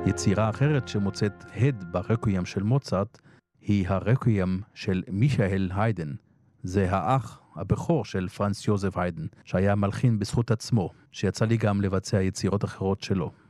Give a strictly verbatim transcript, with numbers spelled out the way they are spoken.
יצירה אחרת שמוצאת הד ברקוויאם של מוצרט היא הרקוויאם של מיכאל היידן. זה האח הבכור של פרנץ יוזף היידן, שהיה מלחין בזכות עצמו, שיצא לי גם לבצע יצירות אחרות שלו.